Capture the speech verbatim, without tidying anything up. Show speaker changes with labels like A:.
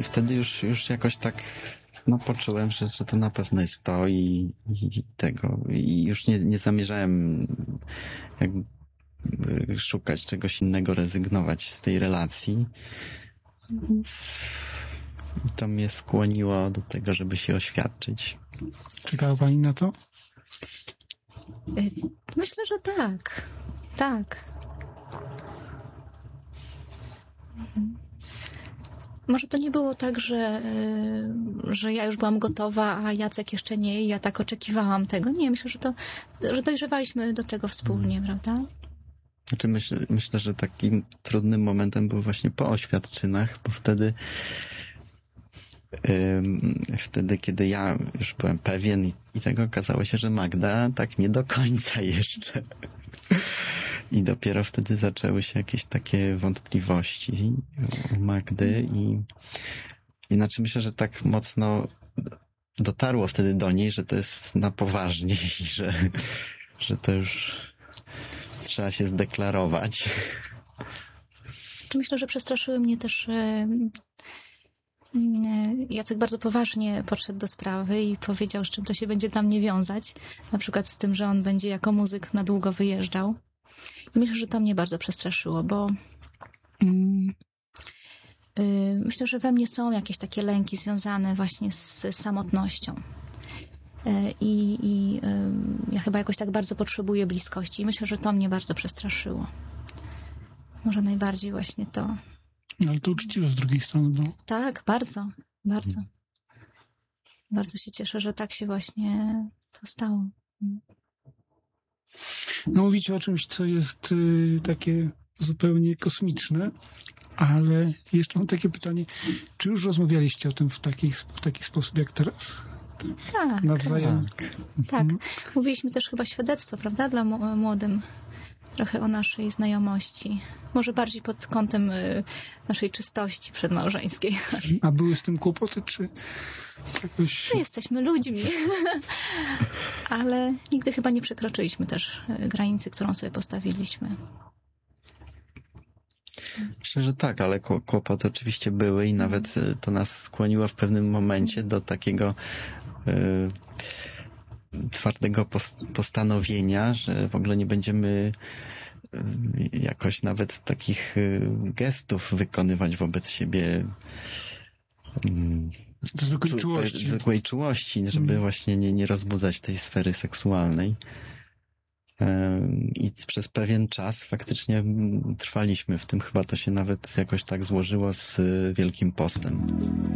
A: i wtedy już, już jakoś tak no poczułem, że, że to na pewno jest to i, i tego. I już nie, nie zamierzałem jakby szukać czegoś innego, rezygnować z tej relacji. I to mnie skłoniło do tego, żeby się oświadczyć.
B: Czekała pani na to?
C: Myślę, że tak. Tak. Może to nie było tak, że, że ja już byłam gotowa, a Jacek jeszcze nie i ja tak oczekiwałam tego. Nie, myślę, że to, że dojrzewaliśmy do tego wspólnie, prawda?
A: Znaczy myślę, myślę, że takim trudnym momentem był właśnie po oświadczynach, bo wtedy ym, wtedy, kiedy ja już byłem pewien i, i tego okazało się, że Magda tak nie do końca jeszcze. I dopiero wtedy zaczęły się jakieś takie wątpliwości u Magdy i, i znaczy myślę, że tak mocno dotarło wtedy do niej, że to jest na poważnie i że, że to już trzeba się zdeklarować.
C: Myślę, że przestraszyły mnie też... Jacek bardzo poważnie podszedł do sprawy i powiedział, z czym to się będzie dla mnie wiązać. Na przykład z tym, że on będzie jako muzyk na długo wyjeżdżał. I myślę, że to mnie bardzo przestraszyło, bo mm, yy, myślę, że we mnie są jakieś takie lęki związane właśnie z samotnością. I, i yy, ja chyba jakoś tak bardzo potrzebuję bliskości i myślę, że to mnie bardzo przestraszyło. Może najbardziej właśnie to.
B: Ale to uczciwe z drugiej strony było.
C: Tak, bardzo, bardzo. Bardzo się cieszę, że tak się właśnie to stało.
B: No mówicie o czymś, co jest y, takie zupełnie kosmiczne, ale jeszcze mam takie pytanie, czy już rozmawialiście o tym w taki, w taki sposób jak teraz?
C: Tak.
B: Nawzajem.
C: Tak. tak. Mówiliśmy też chyba świadectwo, prawda, dla młodym. Trochę o naszej znajomości. Może bardziej pod kątem y, naszej czystości przedmałżeńskiej.
B: A były z tym kłopoty, czy jakoś...
C: My jesteśmy ludźmi. Ale nigdy chyba nie przekroczyliśmy też granicy, którą sobie postawiliśmy.
A: Myślę, że tak, ale kłopoty oczywiście były i nawet to nas skłoniło w pewnym momencie do takiego y, twardego postanowienia, że w ogóle nie będziemy jakoś nawet takich gestów wykonywać wobec siebie
B: zwykłej
A: czu,
B: czułości.
A: zwykłej czułości, żeby hmm. właśnie nie, nie rozbudzać tej sfery seksualnej. I przez pewien czas faktycznie trwaliśmy w tym. Chyba to się nawet jakoś tak złożyło z Wielkim Postem.